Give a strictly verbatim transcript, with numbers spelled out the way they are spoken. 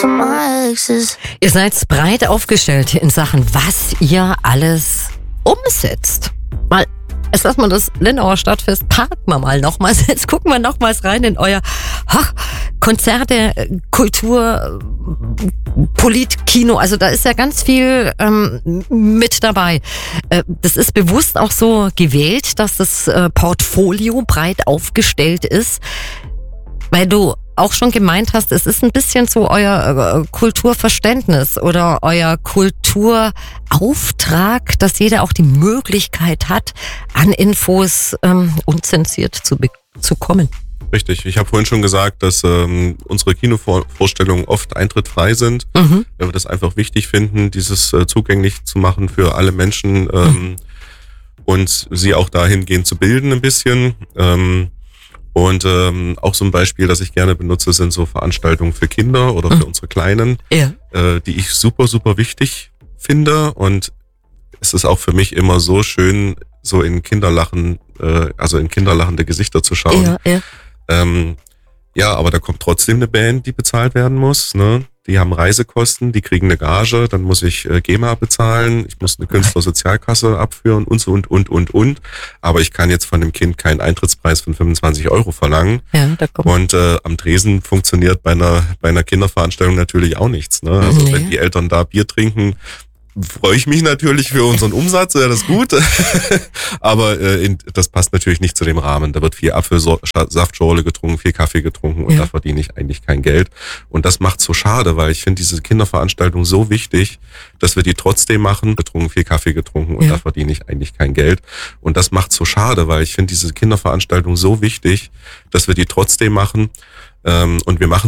to my exes. Ihr seid breit aufgestellt in Sachen, was ihr alles umsetzt. Mal, jetzt lassen wir das Lindauer Stadtfest, parken wir mal nochmals. Jetzt gucken wir nochmals rein in euer ach, Konzerte, Kultur, Politkino. Also da ist ja ganz viel ähm, mit dabei. Äh, das ist bewusst auch so gewählt, dass das äh, Portfolio breit aufgestellt ist, weil du auch schon gemeint hast, es ist ein bisschen so euer äh, Kulturverständnis oder euer Kulturauftrag, dass jeder auch die Möglichkeit hat, an Infos ähm, unzensiert zu, be- zu kommen. Richtig, ich habe vorhin schon gesagt, dass ähm, unsere Kinovorstellungen oft eintrittfrei sind, Mhm. weil wir das einfach wichtig finden, dieses äh, zugänglich zu machen für alle Menschen ähm, Mhm. und sie auch dahingehend zu bilden ein bisschen. Ähm, Und ähm, auch so ein Beispiel, das ich gerne benutze, sind so Veranstaltungen für Kinder oder für Mhm. unsere Kleinen, Ja. äh, die ich super, super wichtig finde. Und es ist auch für mich immer so schön, so in Kinderlachen, äh, also in kinderlachende Gesichter zu schauen. Ja, ja. Ähm, ja, aber da kommt trotzdem eine Band, die bezahlt werden muss, ne? Die haben Reisekosten, die kriegen eine Gage, dann muss ich äh, GEMA bezahlen, ich muss eine Künstlersozialkasse abführen und so und, und, und, und. Aber ich kann jetzt von dem Kind keinen Eintrittspreis von fünfundzwanzig Euro verlangen. Ja, da kommt. Und äh, am Tresen funktioniert bei einer, bei einer Kinderveranstaltung natürlich auch nichts, ne? Also Nee. wenn die Eltern da Bier trinken, freue ich mich natürlich für unseren Umsatz, ja, das ist gut. Aber äh, in, das passt natürlich nicht zu dem Rahmen. Da wird viel Apfelsaftschorle getrunken, viel Kaffee getrunken und Ja. da verdiene ich eigentlich kein Geld. Und das macht so schade, weil ich finde diese Kinderveranstaltung so wichtig, dass wir die trotzdem machen. Getrunken, viel Kaffee getrunken und Ja. da verdiene ich eigentlich kein Geld. Und das macht so schade, weil ich finde diese Kinderveranstaltung so wichtig, dass wir die trotzdem machen. Ähm, und wir machen